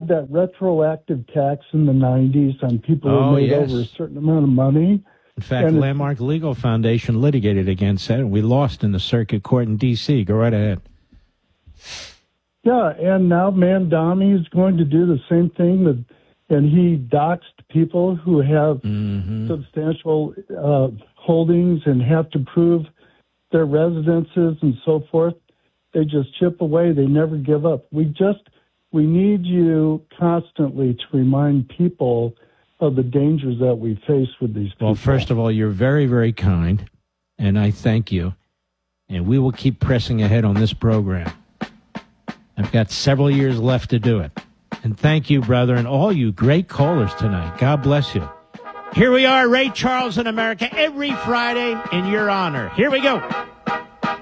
that retroactive tax in the 90s on people who made over a certain amount of money. In fact, Landmark Legal Foundation litigated against that, and we lost in the circuit court in D.C. Go right ahead. Yeah, and now Mamdani is going to do the same thing, and he doxed people who have substantial holdings and have to prove their residences and so forth. They just chip away. They never give up. We need you constantly to remind people of the dangers that we face with these people. Well, first of all, you're very, very kind, and I thank you. And we will keep pressing ahead on this program. I've got several years left to do it. And thank you, brother, and all you great callers tonight. God bless you. Here we are, Ray Charles in America, every Friday in your honor. Here we go.